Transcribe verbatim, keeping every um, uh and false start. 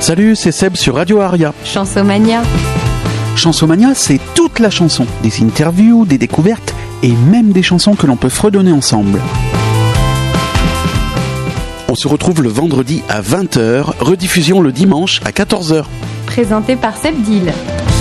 Salut, c'est Seb sur Radio Aria. Chansomania. Chansomania, c'est toute la chanson. Des interviews, des découvertes et même des chansons que l'on peut fredonner ensemble. On se retrouve le vendredi à vingt heures, rediffusion le dimanche à quatorze heures. Présenté par Seb Dill.